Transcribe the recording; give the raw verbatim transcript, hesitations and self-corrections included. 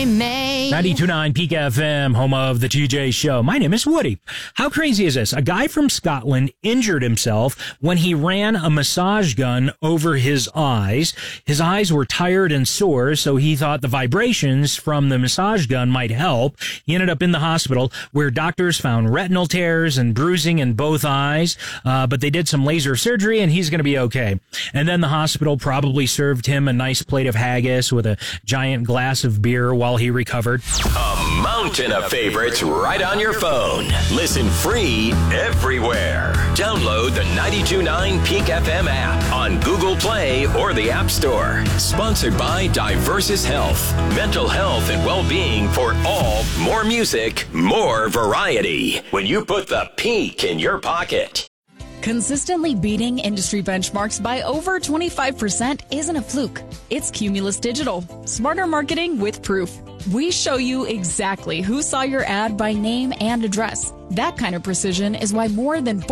May. ninety-two point nine Peak F M, home of the T J Show. My name is Woody. How crazy is this? A guy from Scotland injured himself when he ran a massage gun over his eyes. His eyes were tired and sore, so he thought the vibrations from the massage gun might help. He ended up in the hospital where doctors found retinal tears and bruising in both eyes, uh, but they did some laser surgery and he's going to be okay. And then the hospital probably served him a nice plate of haggis with a giant glass of beer while he recovered. A mountain of favorites right on your phone. Listen free everywhere. Download the ninety-two point nine Peak F M app on Google Play or the App Store. Sponsored by Diversus Health. Mental health and well-being for all. More music, more variety. When you put the Peak in your pocket. Consistently beating industry benchmarks by over twenty-five percent isn't a fluke. It's Cumulus Digital. Smarter marketing with proof. We show you exactly who saw your ad by name and address. That kind of precision is why more than